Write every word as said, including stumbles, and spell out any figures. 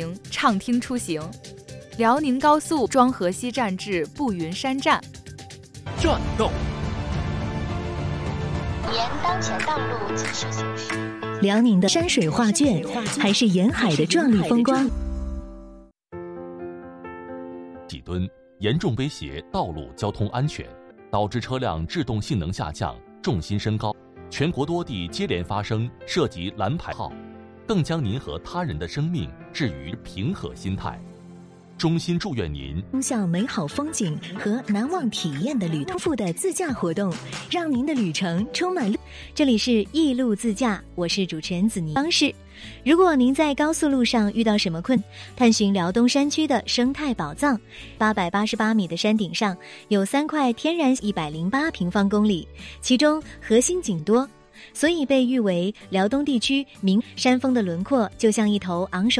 宁，畅听出行。辽宁高速庄河西站至步云山站。 转动。 沿当前道路继续行驶。 辽宁的山水画卷，还是沿海的壮丽风光？ 几吨严重威胁道路交通安全，导致车辆制动性能下降，重心升高。全国多地接连发生涉及蓝牌号，更将您和他人的生命置于平和心态。衷心祝愿您通向美好风景和难忘体验的旅途富的自驾活动，让您的旅程充满。这里是易路自驾，我是主持人子妮。方式，如果您在高速路上遇到什么困，探寻辽东山区的生态宝藏，八百八十八米的山顶上有三块天然一百零八平方公里，其中核心景多，所以被誉为辽东地区名山峰的轮廓就像一头昂首